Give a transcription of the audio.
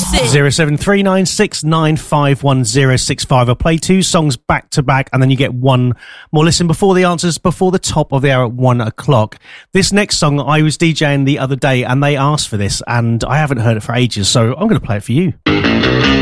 07396951065. I'll play two songs back to back and then you get one more listen before the answers before the top of the hour at 1 o'clock. This next song I was DJing the other day and they asked for this and I haven't heard it for ages, so I'm going to play it for you.